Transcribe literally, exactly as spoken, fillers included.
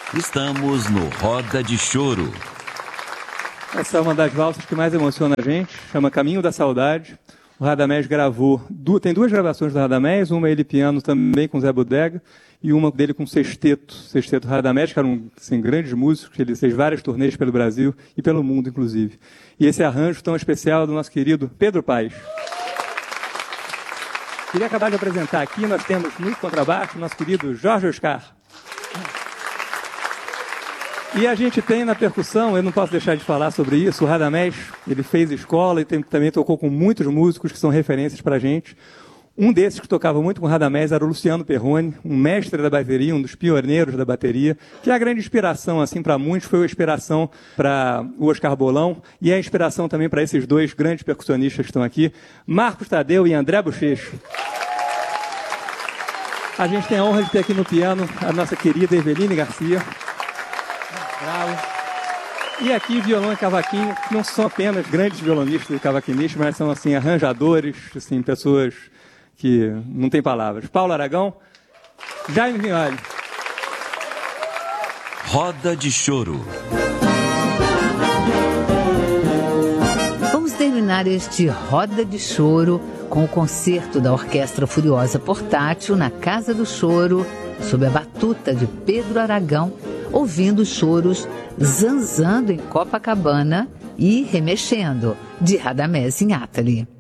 Estamos no Roda de Choro. Essa é uma das valsas que mais emociona a gente, chama Caminho da Saudade. O Radamés gravou, tem duas gravações do Radamés, uma ele piano também com Zé Bodega, e uma dele com Sexteto, Sexteto Radamés, que eram assim, grandes músicos, ele fez várias turnês pelo Brasil e pelo mundo, inclusive. E esse arranjo tão especial do nosso querido Pedro Paes. Queria acabar de apresentar aqui, nós temos no contrabaixo o nosso querido Jorge Oscar. E a gente tem na percussão, eu não posso deixar de falar sobre isso, o Radamés, ele fez escola e tem, também tocou com muitos músicos que são referências para a gente. Um desses que tocava muito com o Radamés era o Luciano Perrone, um mestre da bateria, um dos pioneiros da bateria, que é a grande inspiração assim para muitos, foi a inspiração para o Oscar Bolão e é a inspiração também para esses dois grandes percussionistas que estão aqui, Marcos Tadeu e André Bochecho. A gente tem a honra de ter aqui no piano a nossa querida Eveline Garcia. Bravo. E aqui violão e cavaquinho, que não são apenas grandes violonistas e cavaquinistas, mas são assim arranjadores, assim, pessoas que não têm palavras. Paulo Aragão, Jaime Vignoli. Roda de Choro. Vamos terminar este Roda de Choro com o concerto da Orquestra Furiosa Portátil na Casa do Choro, sob a batuta de Pedro Aragão, ouvindo os choros Zanzando em Copacabana e Remexendo, de Radamés Inátali.